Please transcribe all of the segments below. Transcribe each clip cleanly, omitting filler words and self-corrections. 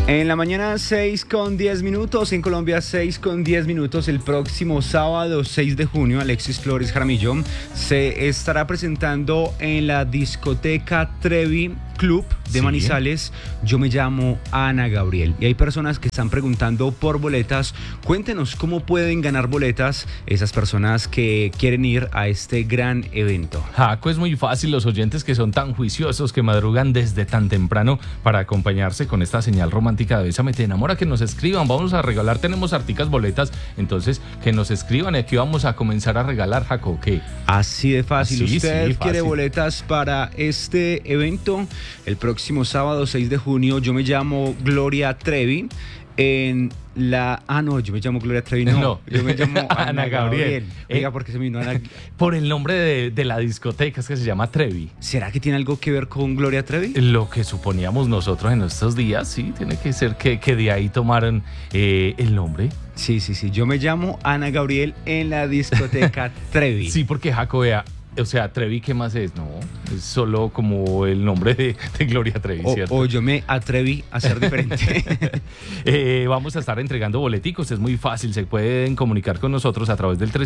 En la mañana 6:10, en Colombia 6:10, el próximo sábado 6 de junio Alexis Flores Jaramillo se estará presentando en la discoteca Trevi Club de Manizales. Yo me llamo Ana Gabriel y hay personas que están preguntando por boletas. Cuéntenos cómo pueden ganar boletas esas personas que quieren ir a este gran evento. Jaco, es muy fácil. Los oyentes que son tan juiciosos, que madrugan desde tan temprano para acompañarse con esta señal romántica de Bésame Te Enamora, que nos escriban. Vamos a regalar, tenemos harticas boletas, entonces que nos escriban y aquí vamos a comenzar a regalar, Jaco. ¿Qué? Así de fácil. ¿Usted quiere fácil. boletas para este evento? El próximo sábado 6 de junio, yo me llamo Gloria Trevi en la... yo me llamo Gloria Trevi, no. Yo me llamo Ana Gabriel. Oiga, ¿por qué se me vino Ana? Por el nombre de la discoteca, es que se llama Trevi. ¿Será que tiene algo que ver con Gloria Trevi? Lo que suponíamos nosotros en estos días, sí, tiene que ser que de ahí tomaron el nombre. Sí, yo me llamo Ana Gabriel en la discoteca Trevi. Sí, porque Jaco, vea, o sea, Trevi, ¿qué más es? No, es solo como el nombre de Gloria Trevi, ¿cierto? O yo me atreví a ser diferente. Vamos a estar entregando boleticos, es muy fácil, se pueden comunicar con nosotros a través del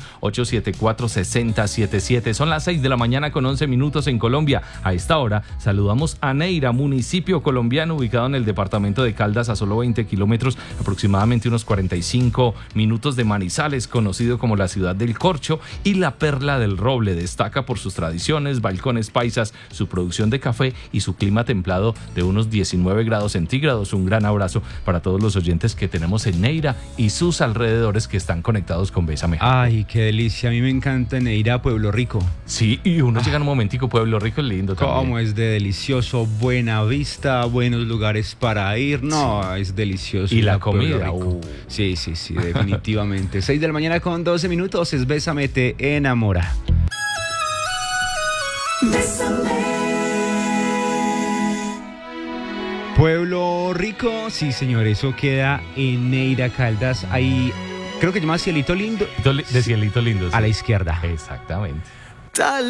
300-874-6077. Son las 6 de la mañana con 11 minutos en Colombia. A esta hora saludamos a Neira, municipio colombiano ubicado en el departamento de Caldas, a solo 20 kilómetros, aproximadamente unos 45 minutos de Manizales, conocido como la ciudad del corcho y la perla del roble. Destaca por sus tradiciones, balcones paisas, su producción de café y su clima templado de unos 19 grados centígrados. Un gran abrazo para todos los oyentes que tenemos en Neira y sus alrededores que están conectados con Bésame. Ay, qué delicia. A mí me encanta Neira, Pueblo Rico. Sí, y uno llega en un momentico, Pueblo Rico es lindo también. Cómo es de delicioso, buena vista, buenos lugares para ir. No, sí. Es delicioso. Y la comida. Sí, definitivamente. 6 de la mañana con 12 minutos es Bésame Te Enamora. Pueblo Rico, sí señor, eso queda en Neira, Caldas. Ahí creo que se llama Cielito Lindo. De Cielito Lindo. Sí. A la izquierda. Exactamente.